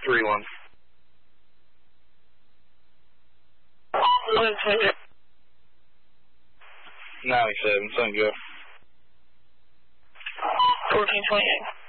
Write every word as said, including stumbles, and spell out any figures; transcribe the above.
three one. eleven twenty-eight. ninety-seven, sound good. fourteen twenty-eight.